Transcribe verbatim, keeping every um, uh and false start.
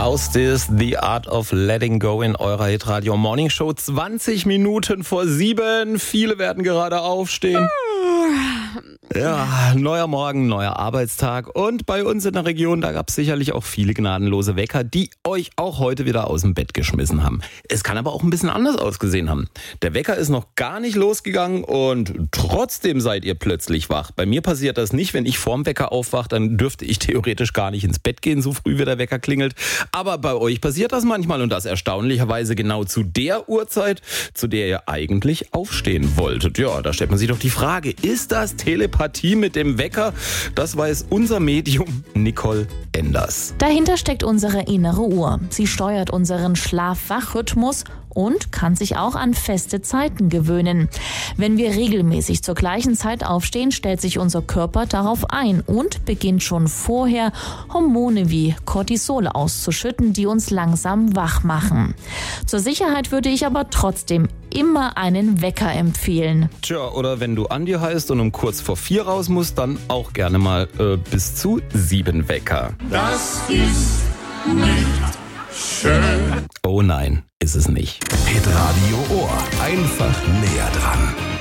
Faust ist The Art of Letting Go in eurer Hitradio Morning Show. zwanzig Minuten vor sieben. Viele werden gerade aufstehen. Ja, neuer Morgen, neuer Arbeitstag. Und bei uns in der Region, da gab es sicherlich auch viele gnadenlose Wecker, die euch auch heute wieder aus dem Bett geschmissen haben. Es kann aber auch ein bisschen anders ausgesehen haben. Der Wecker ist noch gar nicht losgegangen und trotzdem seid ihr plötzlich wach. Bei mir passiert das nicht. Wenn ich vorm Wecker aufwache, dann dürfte ich theoretisch gar nicht ins Bett gehen, so früh wie der Wecker klingelt. Aber bei euch passiert das manchmal und das erstaunlicherweise genau zu der Uhrzeit, zu der ihr eigentlich aufstehen wolltet. Ja, da stellt man sich doch die Frage, ist das Telepathie mit dem Wecker? Das weiß unser Medium Nicole Enders. Dahinter steckt unsere innere Uhr. Sie steuert unseren Schlaf-Wach-Rhythmus und kann sich auch an feste Zeiten gewöhnen. Wenn wir regelmäßig zur gleichen Zeit aufstehen, stellt sich unser Körper darauf ein und beginnt schon vorher Hormone wie Cortisol auszuschütten, die uns langsam wach machen. Zur Sicherheit würde ich aber trotzdem immer einen Wecker empfehlen. Tja, oder wenn du Andi heißt und um kurz vor vier raus musst, dann auch gerne mal äh, bis zu sieben Wecker. Das ist nicht schön. Oh nein, ist es nicht. Hitradio Ohr. Einfach näher dran.